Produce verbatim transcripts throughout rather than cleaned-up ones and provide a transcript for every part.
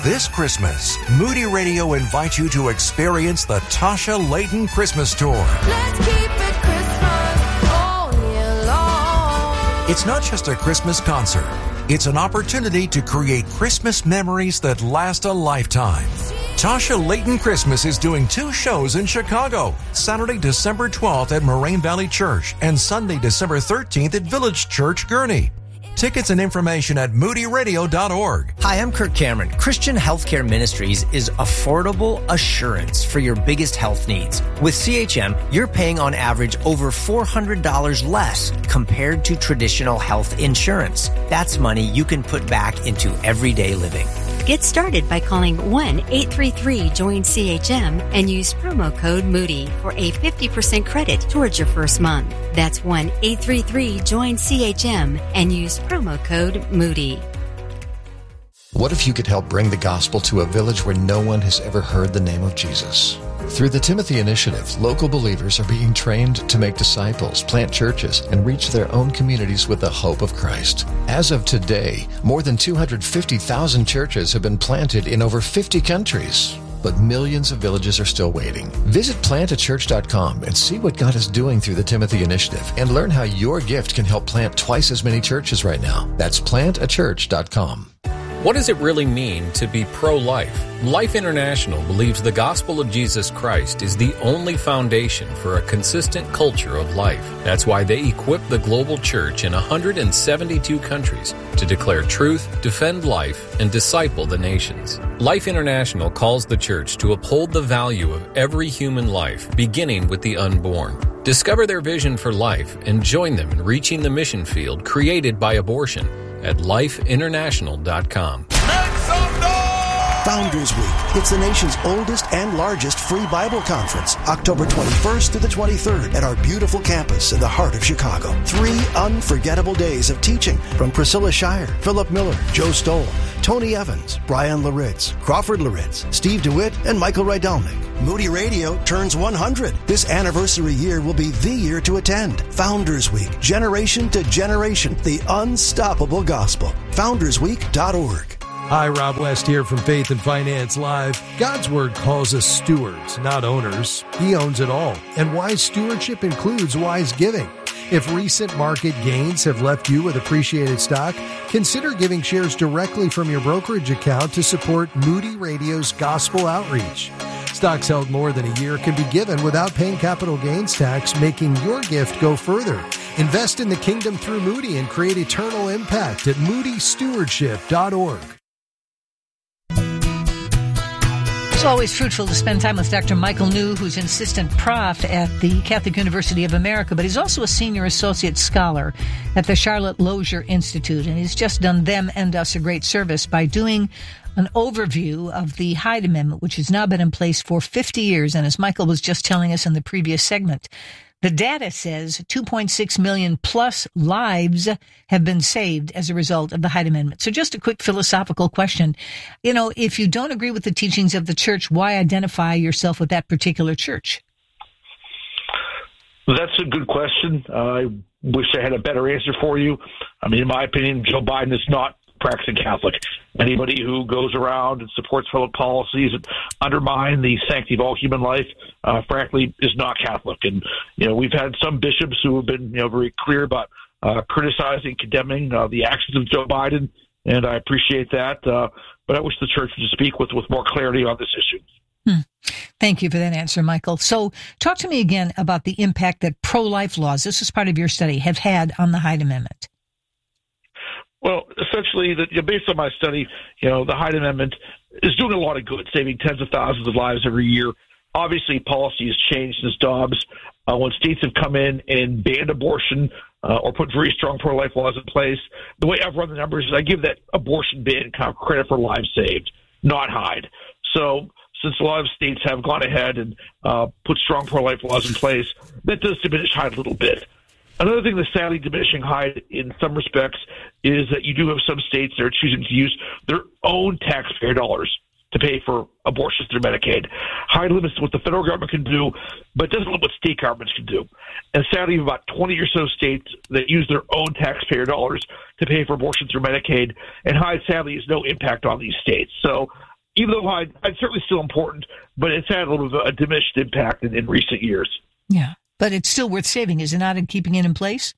This Christmas, Moody Radio invites you to experience the Tasha Layton Christmas Tour. Let's keep it Christmas all year long. It's not just a Christmas concert. It's an opportunity to create Christmas memories that last a lifetime. Tasha Layton Christmas is doing two shows in Chicago, Saturday, December twelfth at Moraine Valley Church and Sunday, December thirteenth at Village Church, Gurnee. Tickets and information at moody radio dot org. Hi, I'm Kirk Cameron. Christian Healthcare Ministries is affordable assurance for your biggest health needs. With C H M, you're paying on average over four hundred dollars less compared to traditional health insurance. That's money you can put back into everyday living. Get started by calling one eight three three join C H M and use promo code Moody for a fifty percent credit towards your first month. That's one eight three three join C H M and use promo code Moody. What if you could help bring the gospel to a village where no one has ever heard the name of Jesus? Through the Timothy Initiative, local believers are being trained to make disciples, plant churches, and reach their own communities with the hope of Christ. As of today, more than two hundred fifty thousand churches have been planted in over fifty countries. But millions of villages are still waiting. Visit plant a church dot com and see what God is doing through the Timothy Initiative and learn how your gift can help plant twice as many churches right now. That's plant a church dot com. What does it really mean to be pro-life? Life International believes the gospel of Jesus Christ is the only foundation for a consistent culture of life. That's why they equip the global church in one hundred seventy-two countries to declare truth, defend life, and disciple the nations. Life International calls the church to uphold the value of every human life, beginning with the unborn. Discover their vision for life and join them in reaching the mission field created by abortion at life international dot com. Founders Week. It's the nation's oldest and largest free Bible conference, October twenty-first through the twenty-third at our beautiful campus in the heart of Chicago. Three unforgettable days of teaching from Priscilla Shire, Philip Miller, Joe Stoll, Tony Evans, Brian Laritz, Crawford Laritz, Steve DeWitt, and Michael Rydelnik. Moody Radio turns one hundred. This anniversary year will be the year to attend. Founders Week, generation to generation, the unstoppable gospel. founders week dot org. Hi, Rob West here from Faith and Finance Live. God's Word calls us stewards, not owners. He owns it all. And wise stewardship includes wise giving. If recent market gains have left you with appreciated stock, consider giving shares directly from your brokerage account to support Moody Radio's gospel outreach. Stocks held more than a year can be given without paying capital gains tax, making your gift go further. Invest in the kingdom through Moody and create eternal impact at moody stewardship dot org. It's always fruitful to spend time with Doctor Michael New, who's an assistant prof at the Catholic University of America, but he's also a senior associate scholar at the Charlotte Lozier Institute, and he's just done them and us a great service by doing an overview of the Hyde Amendment, which has now been in place for fifty years, and as Michael was just telling us in the previous segment, the data says two point six million plus lives have been saved as a result of the Hyde Amendment. So just a quick philosophical question. You know, if you don't agree with the teachings of the church, why identify yourself with that particular church? That's a good question. Uh, I wish I had a better answer for you. I mean, in my opinion, Joe Biden is not practicing Catholic. Anybody who goes around and supports public policies that undermine the sanctity of all human life, uh, frankly, is not Catholic. And, you know, we've had some bishops who have been, you know, very clear about uh, criticizing, condemning uh, the actions of Joe Biden, and I appreciate that. Uh, but I wish the church would speak with, with more clarity on this issue. Hmm. Thank you for that answer, Michael. So talk to me again about the impact that pro-life laws, this is part of your study, have had on the Hyde Amendment. Well, essentially, the, you know, based on my study, you know, the Hyde Amendment is doing a lot of good, saving tens of thousands of lives every year. Obviously, policy has changed since Dobbs. Uh, when states have come in and banned abortion uh, or put very strong pro-life laws in place, the way I've run the numbers is I give that abortion ban kind of credit for lives saved, not Hyde. So since a lot of states have gone ahead and uh, put strong pro-life laws in place, that does diminish Hyde a little bit. Another thing that's sadly diminishing Hyde in some respects is that you do have some states that are choosing to use their own taxpayer dollars to pay for abortions through Medicaid. Hyde limits what the federal government can do, but doesn't limit what state governments can do. And sadly, about twenty or so states that use their own taxpayer dollars to pay for abortion through Medicaid, and Hyde sadly has no impact on these states. So even though Hyde, Hyde's certainly still important, but it's had a little bit of a diminished impact in, in recent years. Yeah, but it's still worth saving, is it not, in keeping it in place?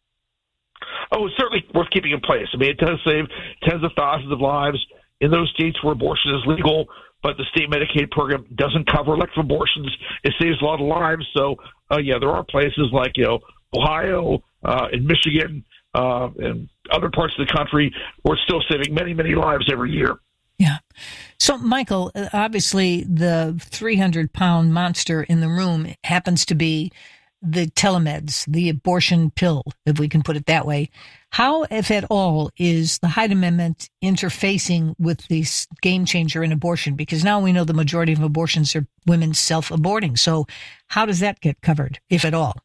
Oh, it's certainly worth keeping in place. I mean, it does save tens of thousands of lives in those states where abortion is legal, but the state Medicaid program doesn't cover elective abortions. It saves a lot of lives. So, uh, yeah, there are places like, you know, Ohio uh, and Michigan uh, and other parts of the country where it's still saving many, many lives every year. Yeah. So, Michael, obviously the three hundred pound monster in the room happens to be the telemeds, the abortion pill, if we can put it that way. How, if at all, is the Hyde Amendment interfacing with this game changer in abortion? Because now we know the majority of abortions are women self-aborting. So how does that get covered, if at all?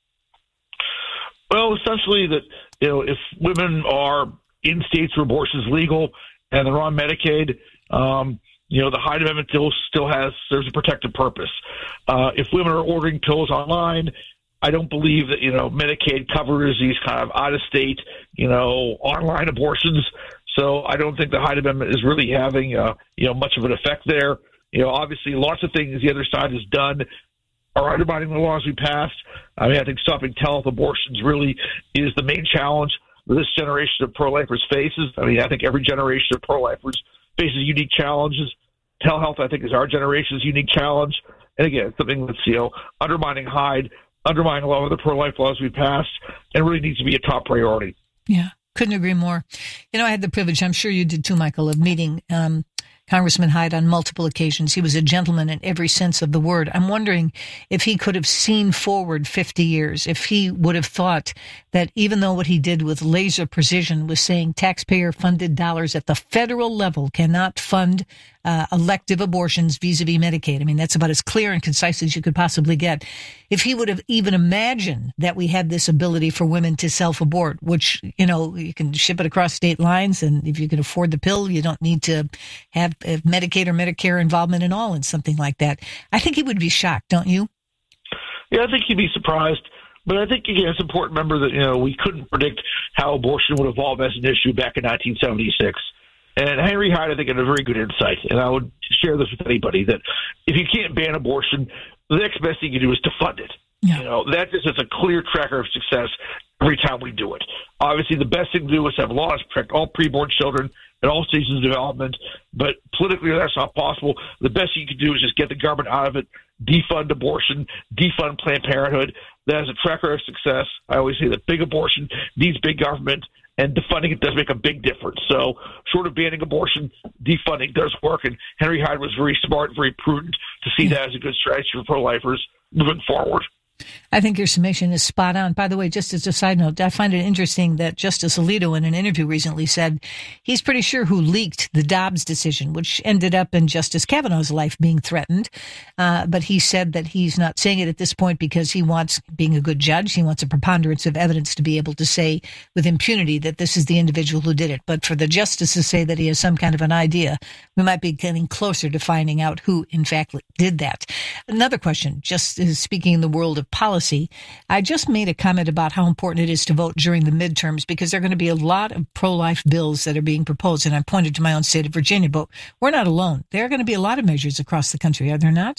Well, essentially that, you know, if women are in states where abortion is legal and they're on Medicaid, um, you know, the Hyde Amendment still, still has, there's a protective purpose. Uh, if women are ordering pills online, I don't believe that, you know, Medicaid covers these kind of out-of-state, you know, online abortions. So I don't think the Hyde Amendment is really having, uh, you know, much of an effect there. You know, obviously lots of things the other side has done are undermining the laws we passed. I mean, I think stopping telehealth abortions really is the main challenge this generation of pro-lifers faces. I mean, I think every generation of pro-lifers faces unique challenges. Telehealth, I think, is our generation's unique challenge. And again, it's something that's, you know, undermining Hyde, undermining a lot of the pro-life laws we passed, and really needs to be a top priority. Yeah, couldn't agree more. You know, I had the privilege, I'm sure you did too, Michael, of meeting um, Congressman Hyde on multiple occasions. He was a gentleman in every sense of the word. I'm wondering if he could have seen forward fifty years, if he would have thought that even though what he did with laser precision was saying taxpayer-funded dollars at the federal level cannot fund Uh, elective abortions vis-a-vis Medicaid. I mean, that's about as clear and concise as you could possibly get. If he would have even imagined that we had this ability for women to self-abort, which, you know, you can ship it across state lines, and if you can afford the pill, you don't need to have uh, Medicaid or Medicare involvement at all in something like that. I think he would be shocked, don't you? Yeah, I think he'd be surprised. But I think, again, it's important to remember that, you know, we couldn't predict how abortion would evolve as an issue back in nineteen seventy-six. And Henry Hyde, I think, had a very good insight, and I would share this with anybody, that if you can't ban abortion, the next best thing you do is to fund it. Yeah. You know, that just is a clear tracker of success every time we do it. Obviously, the best thing to do is have laws protect all preborn children at all stages of development, but politically that's not possible. The best you can do is just get the government out of it, defund abortion, defund Planned Parenthood. That is a tracker of success. I always say that big abortion needs big government, and defunding it does make a big difference. So short of banning abortion, defunding does work, and Henry Hyde was very smart, very prudent to see that as a good strategy for pro-lifers moving forward. I think your summation is spot on. By the way, just as a side note, I find it interesting that Justice Alito in an interview recently said he's pretty sure who leaked the Dobbs decision, which ended up in Justice Kavanaugh's life being threatened. Uh, but he said that he's not saying it at this point because he wants, being a good judge, he wants a preponderance of evidence to be able to say with impunity that this is the individual who did it. But for the justice to say that he has some kind of an idea, we might be getting closer to finding out who, in fact, did that. Another question, just uh, speaking in the world of policy, I just made a comment about how important it is to vote during the midterms because there are going to be a lot of pro-life bills that are being proposed, and I pointed to my own state of Virginia, but we're not alone. There are going to be a lot of measures across the country, are there not?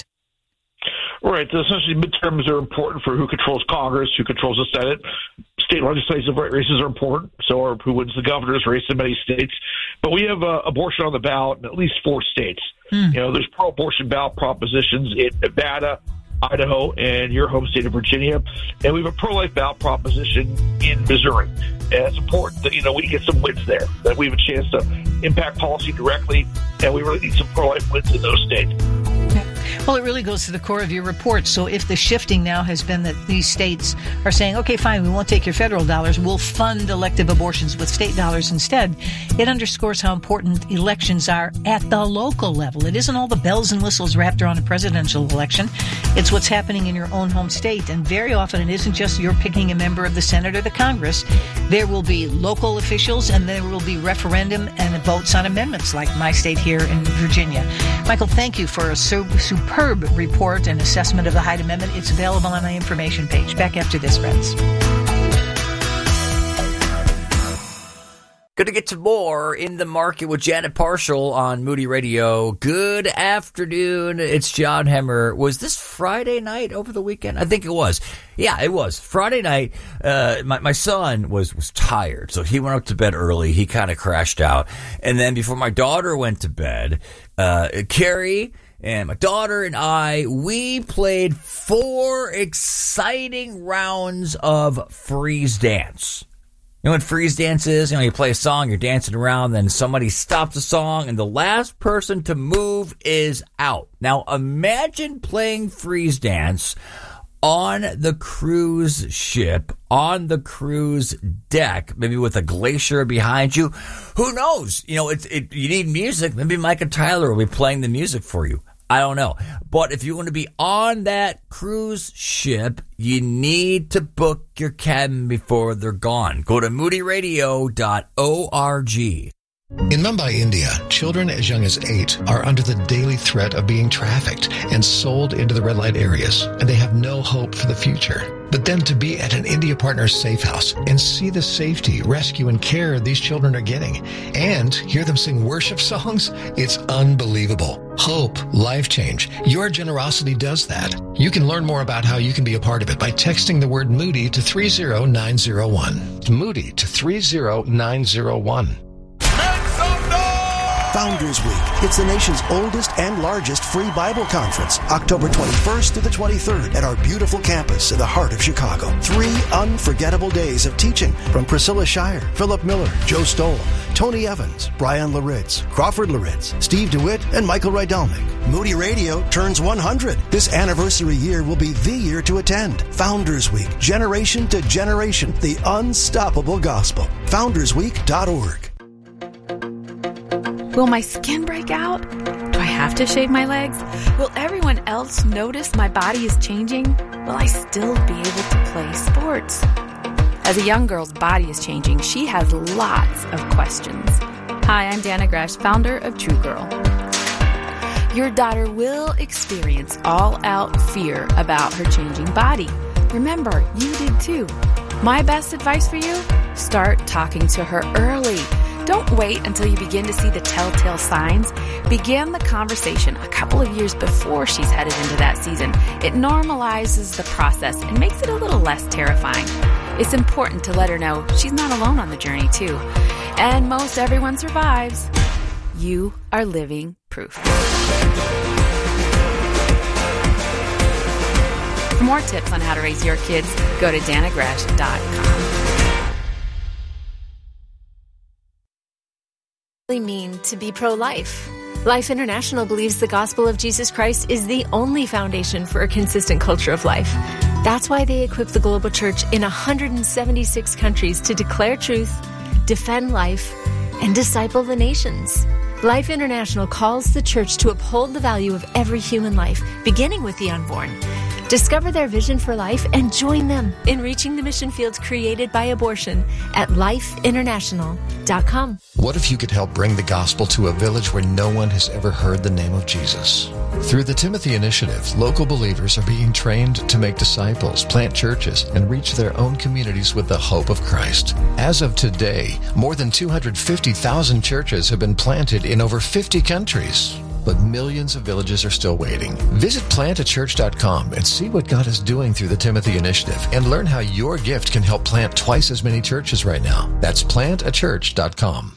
Right. So essentially, midterms are important for who controls Congress, who controls the Senate. State legislative races are important, so are who wins the governor's race in many states. But we have uh, abortion on the ballot in at least four states. Mm. You know, there's pro-abortion ballot propositions in Nevada, Idaho, and your home state of Virginia. And we have a pro-life ballot proposition in Missouri. And it's important that, you know, we get some wins there, that we have a chance to impact policy directly, and we really need some pro-life wins in those states. Well, it really goes to the core of your report. So if the shifting now has been that these states are saying, okay, fine, we won't take your federal dollars, we'll fund elective abortions with state dollars instead, it underscores how important elections are at the local level. It isn't all the bells and whistles wrapped around a presidential election. It's what's happening in your own home state. And very often it isn't just you're picking a member of the Senate or the Congress. There will be local officials and there will be referendum and votes on amendments like my state here in Virginia. Michael, thank you for a so superb report and assessment of the Hyde Amendment. It's available on my information page. Back after this, friends. Going to get to more In the Market with Janet Parshall on Moody Radio. Good afternoon. It's John Hemmer. Was this Friday night over the weekend? I think it was. Yeah, it was. Friday night, uh, my, my son was, was tired, so he went up to bed early. He kind of crashed out. And then before my daughter went to bed, uh, Carrie and my daughter and I, we played four exciting rounds of freeze dance. You know what freeze dance is? You know, you play a song, you're dancing around, then somebody stops the song, and the last person to move is out. Now, imagine playing freeze dance on the cruise ship, on the cruise deck, maybe with a glacier behind you. Who knows? You know, it's it, you need music. Maybe Micah Tyler will be playing the music for you. I don't know. But if you want to be on that cruise ship, you need to book your cabin before they're gone. Go to moody radio dot org. In Mumbai, India, children as young as eight are under the daily threat of being trafficked and sold into the red light areas, and they have no hope for the future. But then to be at an India Partners safe house and see the safety, rescue, and care these children are getting, and hear them sing worship songs, it's unbelievable. Hope, life change. Your generosity does that. You can learn more about how you can be a part of it by texting the word Moody to three zero nine zero one. Moody to three zero nine zero one. Founders Week. It's the nation's oldest and largest free Bible conference, October twenty-first to the twenty-third at our beautiful campus in the heart of Chicago. Three unforgettable days of teaching from Priscilla Shire, Philip Miller, Joe Stoll, Tony Evans, Brian Laritz, Crawford Laritz, Steve DeWitt, and Michael Rydelnik. Moody Radio turns one hundred. This anniversary year will be the year to attend. Founders Week, generation to generation, the unstoppable gospel. founders week dot org. Will my skin break out? Do I have to shave my legs? Will everyone else notice my body is changing? Will I still be able to play sports? As a young girl's body is changing, she has lots of questions. Hi, I'm Dana Gresh, founder of True Girl. Your daughter will experience all-out fear about her changing body. Remember, you did too. My best advice for you? Start talking to her early. Don't wait until you begin to see the telltale signs. Begin the conversation a couple of years before she's headed into that season. It normalizes the process and makes it a little less terrifying. It's important to let her know she's not alone on the journey, too. And most everyone survives. You are living proof. For more tips on how to raise your kids, go to dana gresh dot com. Mean to be pro-life. Life International believes the gospel of Jesus Christ is the only foundation for a consistent culture of life. That's why they equip the global church in one hundred seventy-six countries to declare truth, defend life, and disciple the nations. Life International calls the church to uphold the value of every human life, beginning with the unborn. Discover their vision for life and join them in reaching the mission fields created by abortion at life international dot com. What if you could help bring the gospel to a village where no one has ever heard the name of Jesus? Through the Timothy Initiative, local believers are being trained to make disciples, plant churches, and reach their own communities with the hope of Christ. As of today, more than two hundred fifty thousand churches have been planted in over fifty countries. But millions of villages are still waiting. Visit plant a church dot com and see what God is doing through the Timothy Initiative and learn how your gift can help plant twice as many churches right now. That's plant a church dot com.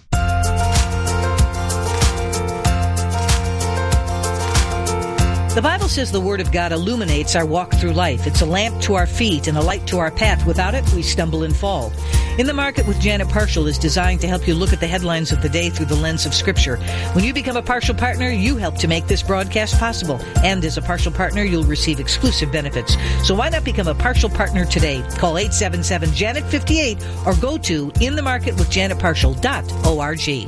The Bible says the Word of God illuminates our walk through life. It's a lamp to our feet and a light to our path. Without it, we stumble and fall. In the Market with Janet Parshall is designed to help you look at the headlines of the day through the lens of Scripture. When you become a partial partner, you help to make this broadcast possible. And as a partial partner, you'll receive exclusive benefits. So why not become a partial partner today? Call eight seven seven, Janet fifty-eight or go to in the market with janet parshall dot org.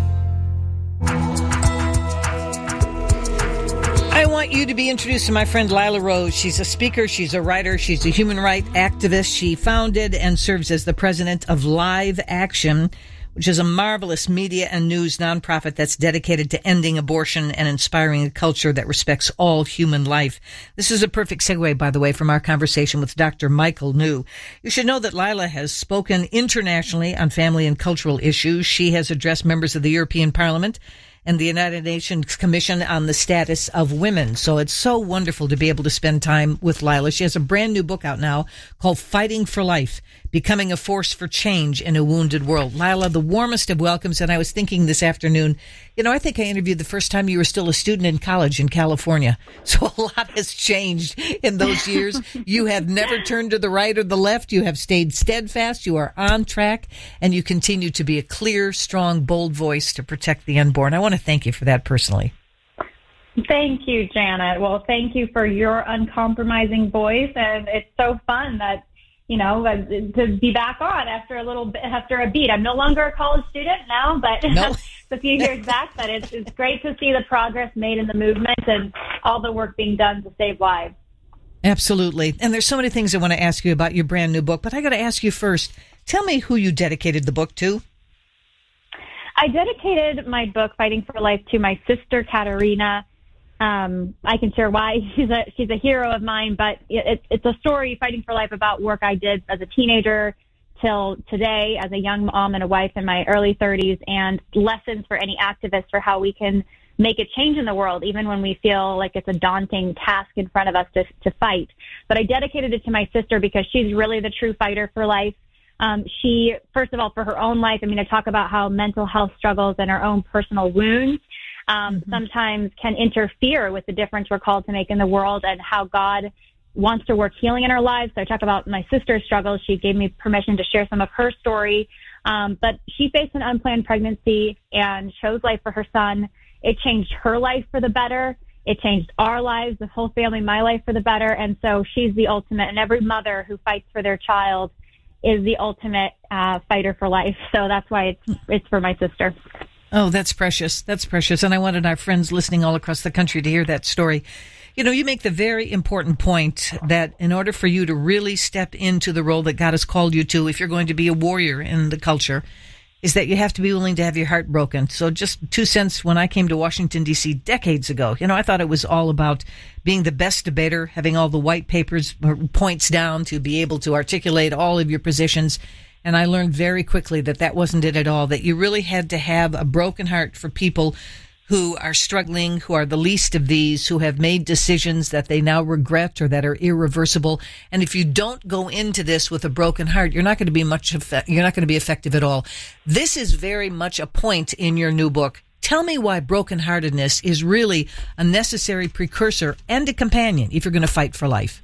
I want you to be introduced to my friend Lila Rose. She's a speaker, she's a writer, she's a human rights activist. She founded and serves as the president of Live Action, which is a marvelous media and news nonprofit that's dedicated to ending abortion and inspiring a culture that respects all human life. This is a perfect segue, by the way, from our conversation with Doctor Michael New. You should know that Lila has spoken internationally on family and cultural issues. She has addressed members of the European Parliament and the United Nations Commission on the Status of Women. So it's so wonderful to be able to spend time with Lila. She has a brand new book out now called Fighting for Life, Becoming a Force for Change in a Wounded World. Lila, the warmest of welcomes. And I was thinking this afternoon, you know, I think I interviewed the first time you were still a student in college in California. So a lot has changed in those years. You have never turned to the right or the left. You have stayed steadfast. You are on track, and you continue to be a clear, strong, bold voice to protect the unborn. I want to thank you for that personally. Thank you, Janet. Well, thank you for your uncompromising voice, and it's so fun that, you know, to be back on after a little bit, after a beat. I'm no longer a college student now, but no. It's a few years back. But it's, it's great to see the progress made in the movement and all the work being done to save lives. Absolutely. And there's so many things I want to ask you about your brand new book, but I got to ask you first, tell me who you dedicated the book to. I dedicated my book, Fighting for Life, to my sister, Katerina. Um, I can share why. She's a she's a hero of mine, but it, it's a story, Fighting for Life, about work I did as a teenager till today as a young mom and a wife in my early thirties, and lessons for any activist for how we can make a change in the world, even when we feel like it's a daunting task in front of us to, to fight. But I dedicated it to my sister because she's really the true fighter for life. Um, she, first of all, for her own life, I mean, I talk about how mental health struggles and our own personal wounds um, mm-hmm. sometimes can interfere with the difference we're called to make in the world, and how God wants to work healing in our lives. So I talk about my sister's struggles. She gave me permission to share some of her story. Um, but she faced an unplanned pregnancy and chose life for her son. It changed her life for the better. It changed our lives, the whole family, my life for the better. And so she's the ultimate, and every mother who fights for their child is the ultimate uh, fighter for life. So that's why it's it's for my sister. Oh, that's precious. That's precious. And I wanted our friends listening all across the country to hear that story. You know, you make the very important point that in order for you to really step into the role that God has called you to, if you're going to be a warrior in the culture, is that you have to be willing to have your heart broken. So just two cents, when I came to Washington, D C decades ago, you know, I thought it was all about being the best debater, having all the white papers, points down to be able to articulate all of your positions. And I learned very quickly that that wasn't it at all, that you really had to have a broken heart for people who are struggling, who are the least of these, who have made decisions that they now regret or that are irreversible. And if you don't go into this with a broken heart, you're not going to be much, effect- you're not going to be effective at all. This is very much a point in your new book. Tell me why brokenheartedness is really a necessary precursor and a companion if you're going to fight for life.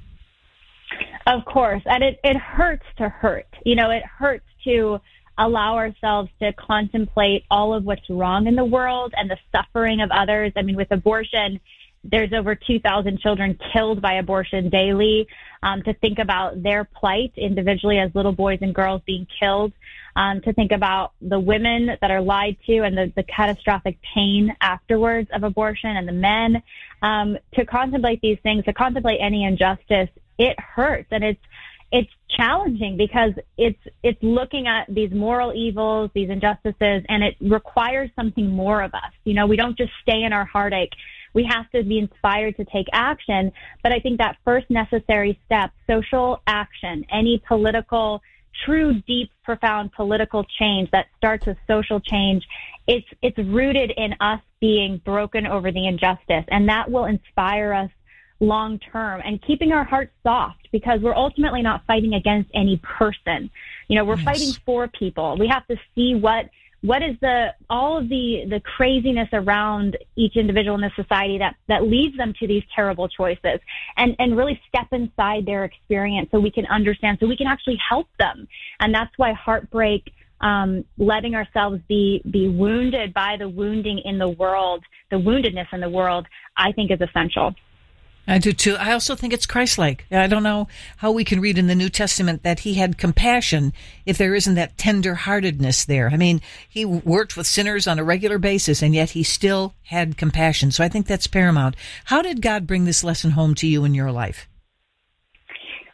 Of course. And it, it hurts to hurt. You know, it hurts to allow ourselves to contemplate all of what's wrong in the world and the suffering of others. I mean, with abortion, there's over two thousand children killed by abortion daily. Um, to think about their plight individually as little boys and girls being killed, um, to think about the women that are lied to and the, the catastrophic pain afterwards of abortion, and the men, um, to contemplate these things, to contemplate any injustice, it hurts. And it's It's challenging because it's it's looking at these moral evils, these injustices, and it requires something more of us. You know, we don't just stay in our heartache. We have to be inspired to take action. But I think that first necessary step, social action, any political, true, deep, profound political change that starts with social change, it's it's rooted in us being broken over the injustice, and that will inspire us long term, and keeping our hearts soft, because we're ultimately not fighting against any person. You know, we're yes. fighting for people. We have to see what what is the all of the the craziness around each individual in this society that that leads them to these terrible choices, and and really step inside their experience so we can understand, so we can actually help them. And that's why heartbreak, um, letting ourselves be be wounded by the wounding in the world, the woundedness in the world, I think is essential. I do too. I also think it's Christ-like. I don't know how we can read in the New Testament that he had compassion if there isn't that tender-heartedness there. I mean, he worked with sinners on a regular basis, and yet he still had compassion. So I think that's paramount. How did God bring this lesson home to you in your life?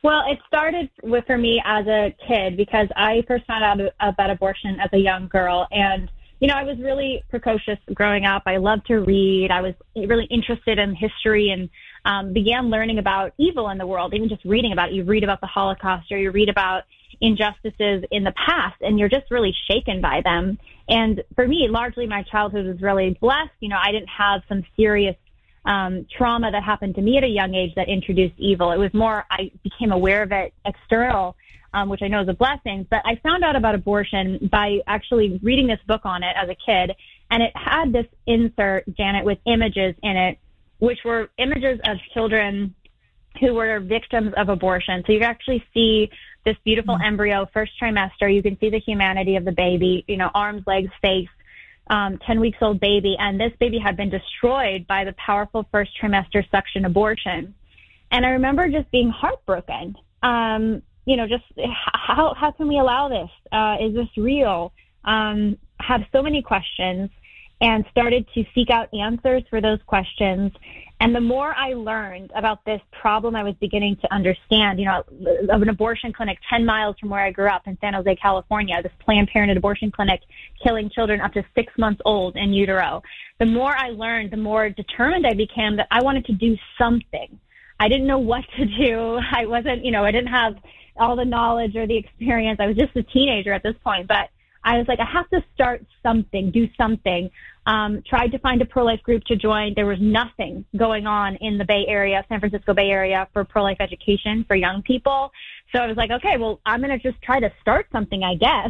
Well, it started with for me as a kid because I first found out about abortion as a young girl. And, you know, I was really precocious growing up. I loved to read. I was really interested in history and um, began learning about evil in the world, even just reading about it. You read about the Holocaust or you read about injustices in the past, and you're just really shaken by them. And for me, largely my childhood was really blessed. You know, I didn't have some serious um, trauma that happened to me at a young age that introduced evil. It was more, I became aware of it external, um, which I know is a blessing. But I found out about abortion by actually reading this book on it as a kid. And it had this insert, Janet, with images in it, which were images of children who were victims of abortion. So you can actually see this beautiful mm-hmm. embryo, first trimester. You can see the humanity of the baby, you know, arms, legs, face, um, ten weeks old baby. And this baby had been destroyed by the powerful first trimester suction abortion. And I remember just being heartbroken. Um, you know, just how, how can we allow this? Uh, is this real? Um, have so many questions and started to seek out answers for those questions. And the more I learned about this problem, I was beginning to understand, you know, of an abortion clinic ten miles from where I grew up in San Jose, California, this Planned Parenthood abortion clinic killing children up to six months old in utero. The more I learned, the more determined I became that I wanted to do something. I didn't know what to do. I wasn't, you know, I didn't have all the knowledge or the experience. I was just a teenager at this point, but I was like, I have to start something, do something. Um, tried to find a pro-life group to join. There was nothing going on in the Bay Area, San Francisco Bay Area, for pro-life education for young people. So I was like, okay, well, I'm going to just try to start something, I guess.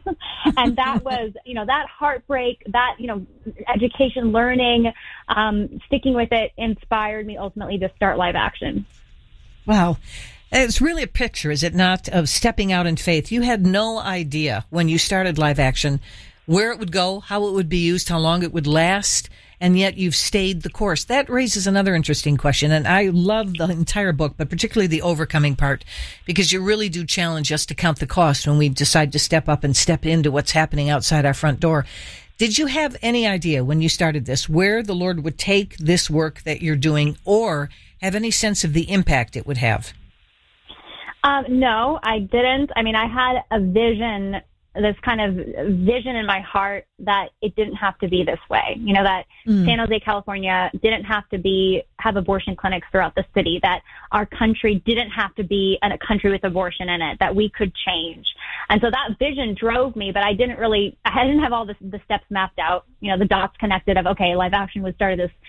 And that was, you know, that heartbreak, that, you know, education, learning, um, sticking with it inspired me ultimately to start Live Action. Wow. It's really a picture, is it not, of stepping out in faith. You had no idea when you started Live Action where it would go, how it would be used, how long it would last, and yet you've stayed the course. That raises another interesting question, and I love the entire book, but particularly the overcoming part, because you really do challenge us to count the cost when we decide to step up and step into what's happening outside our front door. Did you have any idea when you started this where the Lord would take this work that you're doing, or have any sense of the impact it would have? Um, no, I didn't. I mean, I had a vision, this kind of vision in my heart that it didn't have to be this way. You know, that mm. San Jose, California didn't have to be, have abortion clinics throughout the city, that our country didn't have to be a country with abortion in it, that we could change. And so that vision drove me, but I didn't really, I didn't have all the, the steps mapped out, you know, the dots connected of, okay, Live Action was started this